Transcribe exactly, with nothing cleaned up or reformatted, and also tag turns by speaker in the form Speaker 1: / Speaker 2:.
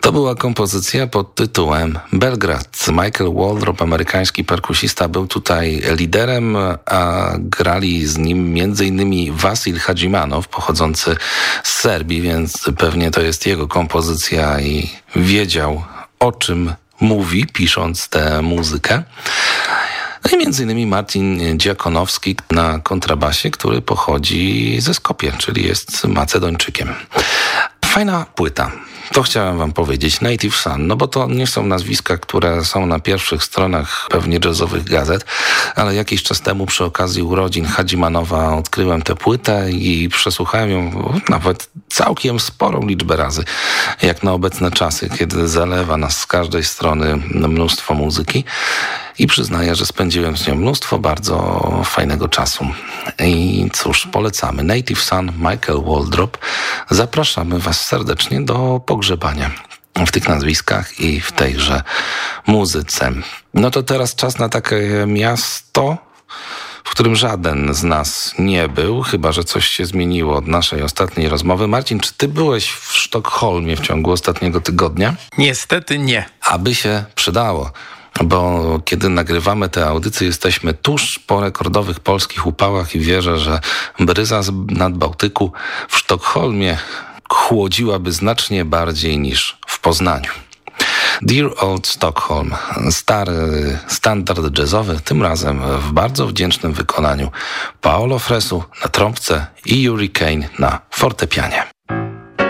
Speaker 1: To była kompozycja pod tytułem Belgrad. Michael Waldrop, amerykański perkusista, był tutaj liderem, a grali z nim między innymi Vasil Hadżimanow, pochodzący z Serbii, więc pewnie to jest jego kompozycja i wiedział, o czym mówi, pisząc tę muzykę. No i między innymi Martin Dziakonowski na kontrabasie, który pochodzi ze Skopje, czyli jest Macedończykiem. Fajna płyta. To chciałem wam powiedzieć. Native Son, no bo to nie są nazwiska, które są na pierwszych stronach pewnie jazzowych gazet, ale jakiś czas temu przy okazji urodzin Hadżimanowa odkryłem tę płytę i przesłuchałem ją nawet całkiem sporą liczbę razy, jak na obecne czasy, kiedy zalewa nas z każdej strony mnóstwo muzyki. I przyznaję, że spędziłem z nią mnóstwo bardzo fajnego czasu. I cóż, polecamy. Native Son, Michael Waldrop. Zapraszamy was serdecznie do pogrzebania w tych nazwiskach i w tejże muzyce. No to teraz czas na takie miasto, w którym żaden z nas nie był, chyba że coś się zmieniło od naszej ostatniej rozmowy. Marcin, czy ty byłeś w Sztokholmie w ciągu ostatniego tygodnia?
Speaker 2: Niestety nie.
Speaker 1: Aby się przydało. Bo kiedy nagrywamy te audycje, jesteśmy tuż po rekordowych polskich upałach i wierzę, że bryza z Nadbałtyku w Sztokholmie chłodziłaby znacznie bardziej niż w Poznaniu. Dear Old Stockholm, stary standard jazzowy, tym razem w bardzo wdzięcznym wykonaniu Paolo Fresu na trąbce i Yuri Kane na fortepianie.